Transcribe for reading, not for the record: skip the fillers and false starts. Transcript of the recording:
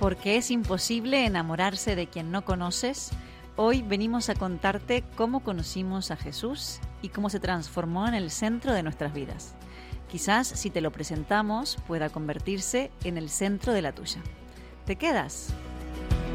Porque es imposible enamorarse de quien no conoces, hoy venimos a contarte cómo conocimos a Jesús y cómo se transformó en el centro de nuestras vidas. Quizás si te lo presentamos pueda convertirse en el centro de la tuya. ¿Te quedas?